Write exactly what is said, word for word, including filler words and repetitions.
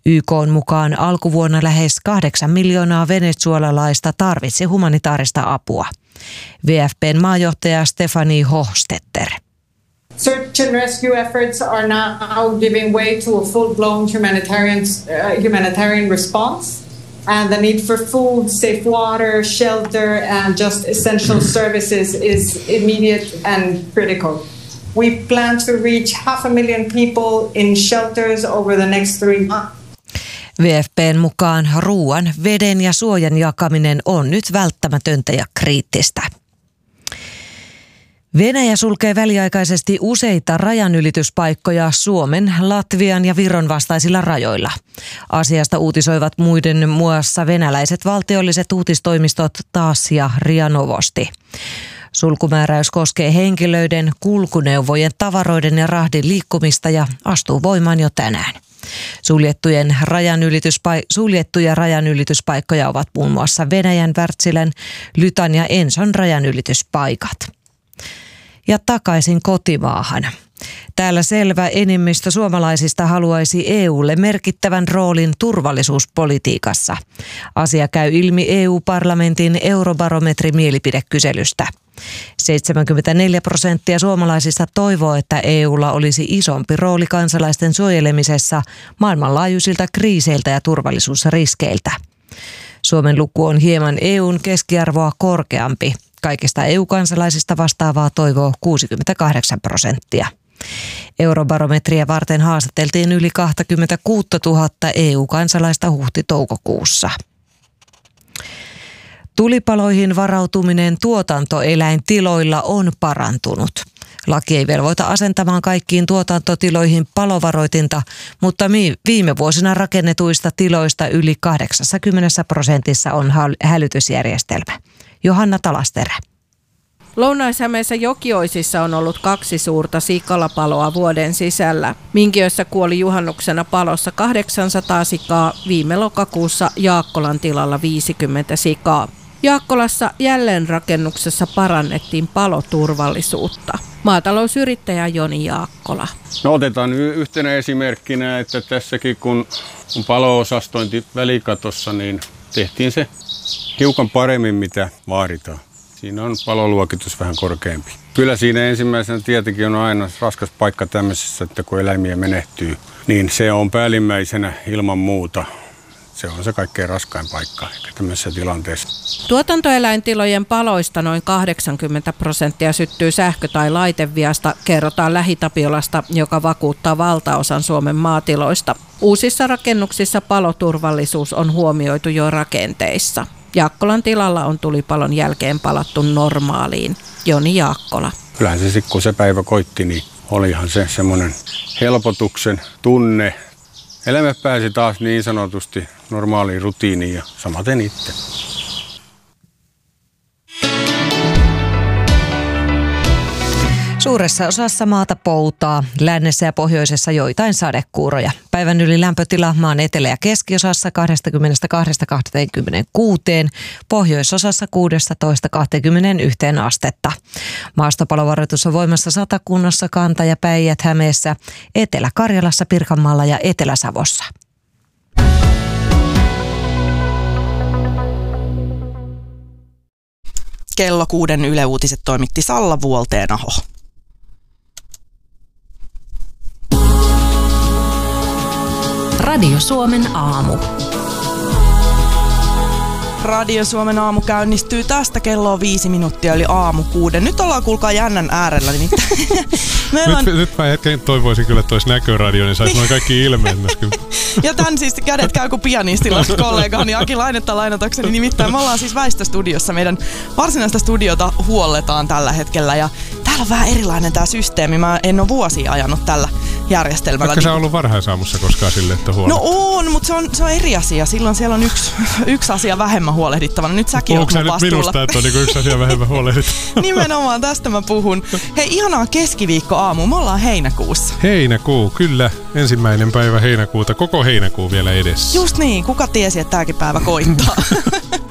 Y K:n mukaan alkuvuonna lähes kahdeksan miljoonaa venezuelalaista tarvitsi humanitaarista apua. W F P:n maajohtaja Stefanie Hochstetter. Search and rescue efforts are now giving way to a full-blown humanitarian, uh, humanitarian response. And the need for food, safe water, shelter, and just essential services is immediate and critical. We plan to reach half a million people in shelters over the next three months. W F P:n mukaan ruoan, veden ja suojan jakaminen on nyt välttämätöntä ja kriittistä. Venäjä sulkee väliaikaisesti useita rajanylityspaikkoja Suomen, Latvian ja Viron vastaisilla rajoilla. Asiasta uutisoivat muiden muassa venäläiset valtiolliset uutistoimistot TASS ja R I A Novosti. Sulkumääräys koskee henkilöiden, kulkuneuvojen, tavaroiden ja rahdin liikkumista ja astuu voimaan jo tänään. Suljettujen rajanylityspa- suljettuja rajanylityspaikkoja ovat muun muassa Venäjän, Wärtsilän, Lytan ja Enson rajanylityspaikat. Ja takaisin kotimaahan. Täällä selvä enemmistö suomalaisista haluaisi E U:lle merkittävän roolin turvallisuuspolitiikassa. Asia käy ilmi E U-parlamentin eurobarometrimielipidekyselystä. seitsemänkymmentäneljä prosenttia suomalaisista toivoo, että E U:lla olisi isompi rooli kansalaisten suojelemisessa maailmanlaajuisilta kriiseiltä ja turvallisuusriskeiltä. Suomen luku on hieman E U:n keskiarvoa korkeampi. Kaikista E U-kansalaisista vastaavaa toivoo kuusikymmentäkahdeksan prosenttia. Eurobarometria varten haastateltiin yli kaksikymmentäkuusituhatta E U-kansalaista huhti-toukokuussa. Tulipaloihin varautuminen tuotantoeläintiloilla on parantunut. Laki ei velvoita asentamaan kaikkiin tuotantotiloihin palovaroitinta, mutta viime vuosina rakennetuista tiloista yli kahdeksankymmentä prosentissa on hälytysjärjestelmä. Johanna Talasterä. Lounais-Hämeessä Jokioisissa on ollut kaksi suurta sikalapaloa vuoden sisällä. Minkiössä kuoli juhannuksena palossa kahdeksansataa sikaa, viime lokakuussa Jaakkolan tilalla viisikymmentä sikaa. Jaakkolassa jälleenrakennuksessa parannettiin paloturvallisuutta. Maatalousyrittäjä Joni Jaakkola. No otetaan yhtenä esimerkkinä, että tässäkin kun on palo-osastointi välikatossa, niin tehtiin se hiukan paremmin mitä vaaditaan. Siinä on paloluokitus vähän korkeampi. Kyllä siinä ensimmäisenä tietenkin on aina raskas paikka tämmöisessä, että kun eläimiä menehtyy, niin se on päällimmäisenä ilman muuta. Se on se kaikkein raskain paikka ehkä tämmöisessä tilanteessa. Tuotantoeläintilojen paloista noin kahdeksankymmentä prosenttia syttyy sähkö- tai laiteviasta, kerrotaan Lähi-Tapiolasta, joka vakuuttaa valtaosan Suomen maatiloista. Uusissa rakennuksissa paloturvallisuus on huomioitu jo rakenteissa. Jaakkolan tilalla on tulipalon jälkeen palattu normaaliin. Joni Jaakkola. Kyllähän se sitten kun se päivä koitti, niin olihan se semmoinen helpotuksen tunne. Elämä pääsi taas niin sanotusti normaaliin rutiiniin ja samaten itse. Suuressa osassa maata poutaa, lännessä ja pohjoisessa joitain sadekuuroja. Päivän yli lämpötila maan etelä- ja keskiosassa kaksikymmentäkaksi kaksikymmentäkuusi, pohjoisosassa kuusitoista kaksikymmentäyksi astetta. Maastopalovaroitus on voimassa Satakunnassa, Kanta- ja Päijät-Hämeessä, Etelä-Karjalassa, Pirkanmaalla ja Etelä-Savossa. Kello kuuden Yle Uutiset toimitti Salla Vuolteenaho. Radio Suomen aamu. Radio Suomen aamu käynnistyy tästä kello viisi minuuttia eli aamu kuuden. Nyt ollaan kuulkaa jännän äärellä. Meillä on... Nyt, nyt mä hetken toivoisin kyllä, että olisi näköradio, niin saisi noin kaikki ilmeet myöskin. Ja tän siis kädet käy kuin pianistilla kollegani Aki Lainetta lainatakseni. Nimittäin me ollaan siis Väistöstudiossa. Meidän varsinaista studiota huolletaan tällä hetkellä ja täällä on vähän erilainen tää systeemi. Mä en ole vuosia ajanut tällä järjestelmällä. Vaikka sä ollut varhaisaamussa koskaan silleen, että huolletaan? No on, mutta se on, se on eri asia. Silloin siellä on yksi, yksi asia vähemmän huolehdittavana. Nyt säkin oot mun vastuulla. Puhuuko sä nyt minusta, että on niinku yksi asia vähemmän huolehdittavana? Nimenomaan, tästä mä puhun. Hei, ihanaa keskiviikkoaamu. Me ollaan heinäkuussa. Heinäkuu, kyllä. Ensimmäinen päivä heinäkuuta. Koko heinäkuu vielä edessä. Just niin. Kuka tiesi, että tääkin päivä koittaa?